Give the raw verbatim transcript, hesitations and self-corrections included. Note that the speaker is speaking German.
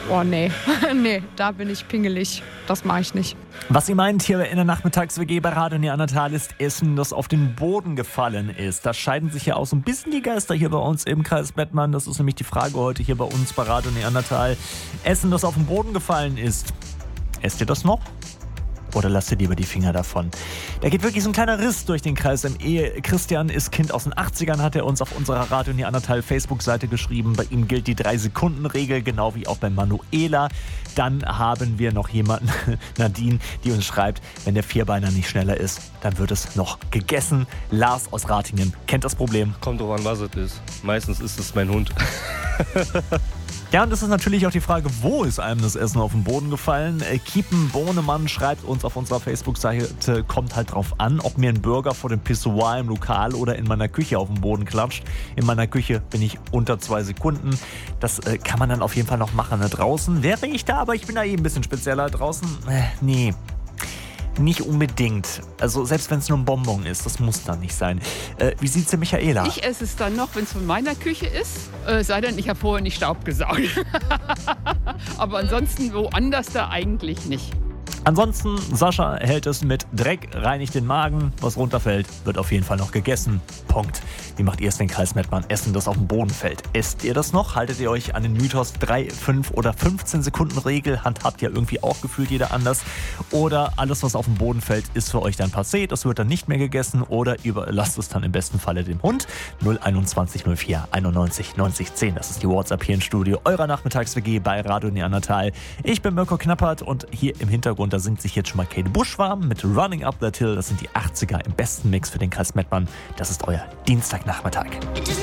Oh nee, nee, da bin ich pingelig. Das mache ich nicht. Was sie meint hier in der Nachmittags-W G bei Radio Neandertal ist Essen, das auf den Boden gefallen ist. Da scheiden sich ja auch so ein bisschen die Geister hier bei uns im Kreis Mettmann. Das ist nämlich die Frage heute hier bei uns bei Radio Neandertal. Essen, das auf den Boden gefallen ist. Esst ihr das noch? Oder lasst ihr lieber die Finger davon? Da geht wirklich so ein kleiner Riss durch den Kreis im Ehe. Christian ist Kind aus den achtzigern, hat er uns auf unserer Radio Neandertal Facebook-Seite geschrieben. Bei ihm gilt die drei Sekunden Regel, genau wie auch bei Manuela. Dann haben wir noch jemanden, Nadine, die uns schreibt, wenn der Vierbeiner nicht schneller ist, dann wird es noch gegessen. Lars aus Ratingen kennt das Problem. Kommt drauf an, was es ist. Meistens ist es mein Hund. Ja, und das ist natürlich auch die Frage, wo ist einem das Essen auf den Boden gefallen? Äh, Kiepen Bohnemann schreibt uns auf unserer Facebook-Seite, kommt halt drauf an, ob mir ein Burger vor dem Pissoir im Lokal oder in meiner Küche auf den Boden klatscht. In meiner Küche bin ich unter zwei Sekunden. Das äh, kann man dann auf jeden Fall noch machen. Ne? Draußen wäre ich da, aber ich bin da eh ein bisschen spezieller. Draußen, äh, nee. Nicht unbedingt. Also selbst wenn es nur ein Bonbon ist, das muss dann nicht sein. Äh, wie sieht's denn Michaela? Ich esse es dann noch, wenn es von meiner Küche ist. Äh, sei denn, ich habe vorher nicht Staub gesaugt. Aber ansonsten woanders da eigentlich nicht. Ansonsten, Sascha hält es mit Dreck, reinigt den Magen. Was runterfällt, wird auf jeden Fall noch gegessen. Punkt. Wie macht ihr es, wenn Kreis Mettmann Essen, das auf den Boden fällt? Esst ihr das noch? Haltet ihr euch an den Mythos drei, fünf oder fünfzehn Sekunden Regel? Handhabt ja irgendwie auch gefühlt jeder anders. Oder alles, was auf den Boden fällt, ist für euch dann passé. Das wird dann nicht mehr gegessen. Oder überlasst es dann im besten Falle dem Hund. null einundzwanzig null vier einundneunzig neunzig zehn. Das ist die WhatsApp hier im Studio eurer Nachmittags-W G bei Radio Neandertal. Ich bin Mirko Knappert und hier im Hintergrund, da singt sich jetzt schon mal Kate Bush warm mit Running Up That Hill. Das sind die achtziger im besten Mix für den Kreis Mettmann. Das ist euer Dienstagnachmittag.